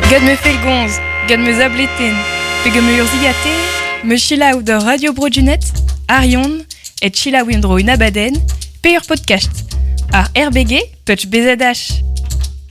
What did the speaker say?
Gad me felgonz, gad me zableten, pe gad me urzigate, me chilaou da Radio Brodunet, Arion, et chilaouindro un abaden, pe ur podcast. Ar RBG, touch bezadash.